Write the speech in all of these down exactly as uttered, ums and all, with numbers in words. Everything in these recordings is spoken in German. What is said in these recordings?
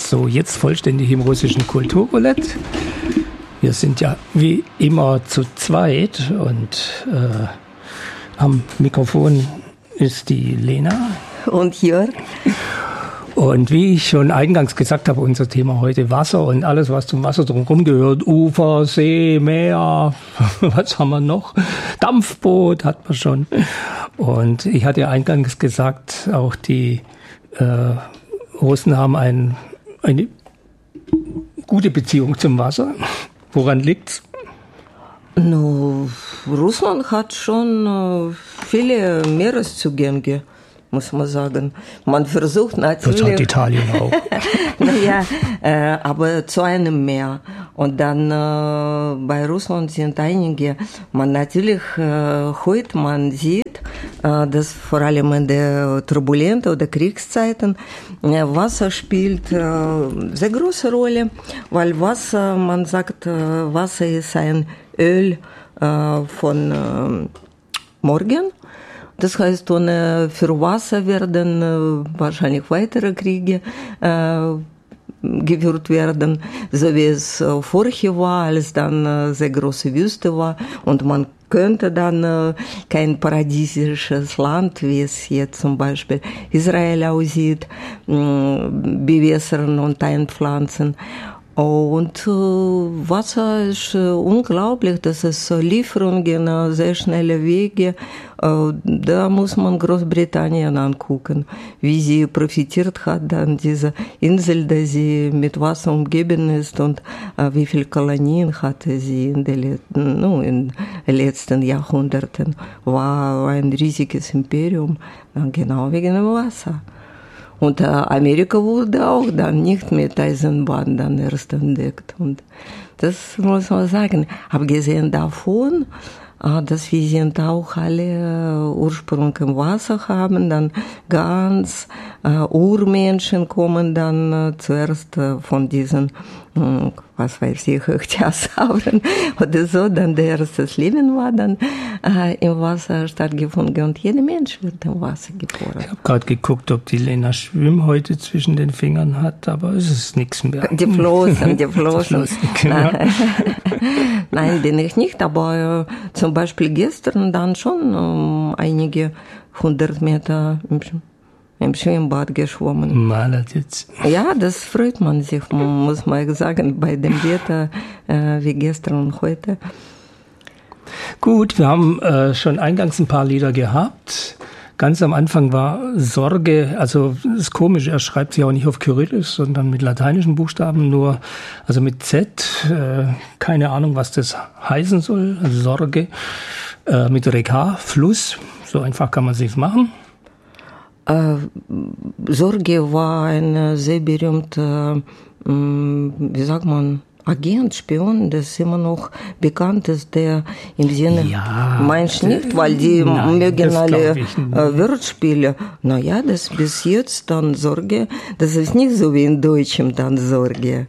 So, jetzt vollständig im russischen Kulturroulette. Wir sind ja wie immer zu zweit und äh, am Mikrofon ist die Lena. Und Jörg. Und wie ich schon eingangs gesagt habe, unser Thema heute Wasser und alles, was zum Wasser drumherum gehört. Ufer, See, Meer, was haben wir noch? Dampfboot hat man schon. Und ich hatte ja eingangs gesagt, auch die äh, Russen haben ein, eine gute Beziehung zum Wasser. Woran liegt's? No, Russland hat schon äh, viele Meereszugänge, muss man sagen. Man versucht natürlich... Das hat Italien auch. Naja, äh, aber zu einem Meer. Und dann äh, bei Russland sind einige, man natürlich äh, heute, man sieht, äh, dass vor allem in der turbulenten oder Kriegszeiten äh, Wasser spielt äh, sehr große Rolle, weil Wasser, man sagt, äh, Wasser ist ein Öl äh, von äh, morgen. Das heißt, ohne für Wasser werden äh, wahrscheinlich weitere Kriege äh, geführt werden, so wie es äh, vorher war, als dann äh, sehr große Wüste war und man könnte dann äh, kein paradiesisches Land, wie es jetzt zum Beispiel Israel aussieht, mh, bewässern und einpflanzen. Und äh, Wasser ist äh, unglaublich, das ist äh, Lieferungen, äh, sehr schnelle Wege. Äh, da muss man Großbritannien angucken, wie sie profitiert hat an dieser Insel, dass sie mit Wasser umgeben ist und äh, wie viele Kolonien hatte sie in den no, in letzten Jahrhunderten. War ein riesiges Imperium, äh, genau wegen dem Wasser. Und äh, Amerika wurde auch dann nicht mit Eisenbahn dann erst entdeckt. Und das muss man sagen. Abgesehen davon, äh, dass wir sind auch alle äh, Ursprung im Wasser haben, dann ganz äh, Urmenschen kommen dann äh, zuerst äh, von diesen, äh, was weiß ich, Ichthyosauren oder so, dann der erste Leben war dann äh, im Wasser stattgefunden und jeder Mensch wird im Wasser geboren. Ich habe gerade geguckt, ob die Lena Schwimmhäute zwischen den Fingern hat, aber es ist nichts mehr. Die Flossen, die Flossen. Genau. Nein, bin ich nicht, aber äh, zum Beispiel gestern dann schon äh, einige hundert Meter im, im Schwimmbad geschwommen. Malert jetzt. Ja, das freut man sich, muss man sagen, bei dem Wetter äh, wie gestern und heute. Gut, wir haben äh, schon eingangs ein paar Lieder gehabt. Ganz am Anfang war Sorge, also das ist komisch, er schreibt sich auch nicht auf Kyrillisch, sondern mit lateinischen Buchstaben, nur also mit Z, äh, keine Ahnung, was das heißen soll, Sorge, äh, mit Reka, Fluss, so einfach kann man sich's machen. Äh, Sorge war ein sehr berühmter, äh, wie sagt man, Agent, Spion, das ist immer noch bekannt ist, der im Sinne, ja, meinst du nicht, weil die nein, mögen alle äh, Wortspiele. Naja, das bis jetzt dann Sorge, das ist nicht so wie in Deutschem dann Sorge.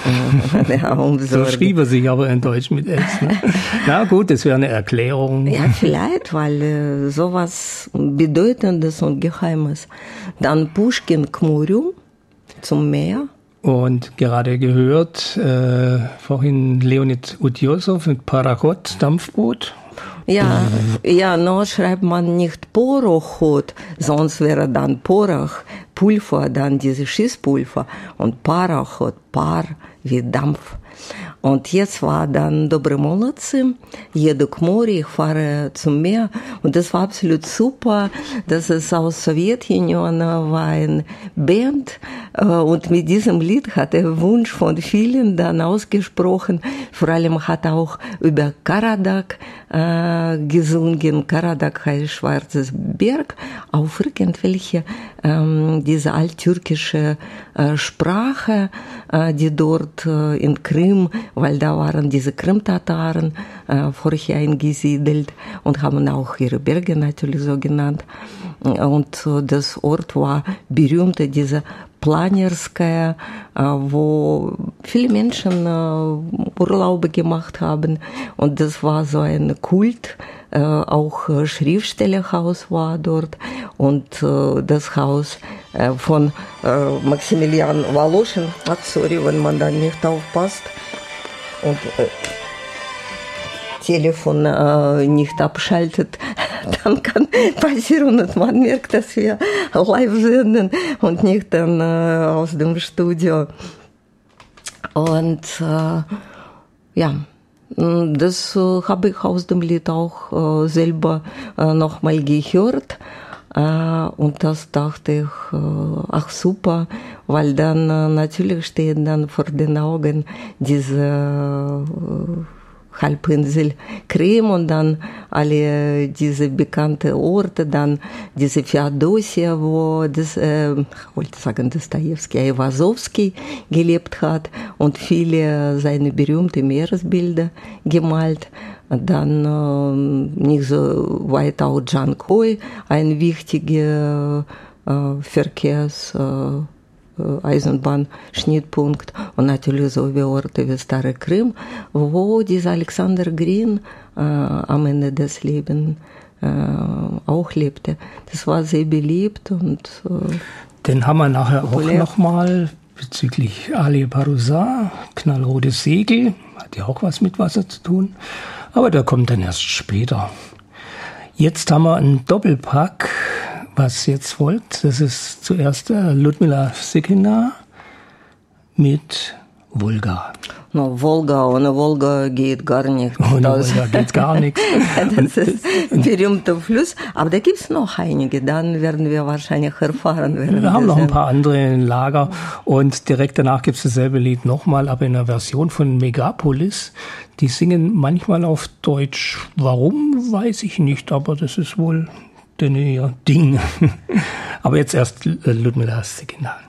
Ja, um so schrieb er sich aber in Deutsch mit S. Ne? Na gut, das wäre eine Erklärung. Ja, vielleicht, weil äh, sowas Bedeutendes und Geheimes. Dann Puschkin к морю, zum Meer. Und gerade gehört, äh, vorhin Leonid Utjosov mit Parachod, Dampfboot. Ja, ja, nur schreibt man nicht Porochod, sonst wäre dann Porach, Pulver, dann diese Schießpulver und Parachod, Par wie Dampf. Und jetzt war dann Dobre Molodzi, jedu к морю, ich fahre zum Meer. Und das war absolut super, dass es aus Sowjetunion war eine Band. Und mit diesem Lied hat der Wunsch von vielen dann ausgesprochen. Vor allem hat er auch über Karadak äh, gesungen. Karadak heißt Schwarzes Berg. Auf irgendwelche, ähm, diese alttürkische äh, Sprache, äh, die dort äh, in Krim, weil da waren diese Krim-Tataren äh, vorher eingesiedelt und haben auch ihre Berge natürlich so genannt. Und äh, das Ort war berühmt, diese Planierskaya, äh, wo viele Menschen äh, Urlaube gemacht haben. Und das war so ein Kult, äh, auch äh, Schriftstellerhaus war dort und äh, das Haus äh, von äh, Maximilian Woloschin. Ach, sorry, wenn man da nicht aufpasst und äh, Telefon äh, nicht abschaltet, dann kann passieren und man merkt, dass wir live senden und nicht dann äh, aus dem Studio. Und äh, ja, das äh, habe ich aus dem Lied auch äh, selber äh, nochmal gehört. Äh, und das dachte ich, äh, ach super, weil dann äh, natürlich stehen dann vor den Augen diese äh, Halbinsel Krim und dann alle diese bekannten Orte, dann diese Feodosia, wo das, äh, ich wollte sagen Dostojewski, Aiwazowski gelebt hat und viele seine berühmten Meeresbilder gemalt. Dann äh, nicht so weit auch Jankoy, ein wichtiger äh, Verkehrs äh, Eisenbahnschnittpunkt und natürlich so wie Orte wie Stare Krim, wo dieser Alexander Green äh, am Ende des Lebens äh, auch lebte. Das war sehr beliebt und äh, den haben wir nachher populär. Auch nochmal bezüglich Ali Parousa, Knallrotes Segel, hat ja auch was mit Wasser zu tun, aber der kommt dann erst später. Jetzt haben wir einen Doppelpack, was jetzt folgt. Das ist zuerst äh, Ludmila Sykina mit Wolga. No, Wolga, ohne Wolga geht gar nichts. Ohne das, Wolga geht gar nichts. Das ist ein berühmter Fluss. Aber da gibt es noch einige, dann werden wir wahrscheinlich erfahren. Wir haben noch ein paar andere im Lager und direkt danach gibt es dasselbe Lied nochmal, aber in einer Version von Megapolis. Die singen manchmal auf Deutsch. Warum, weiß ich nicht, aber das ist wohl denn ihr Ding. Aber jetzt erst Ludmila Sykina.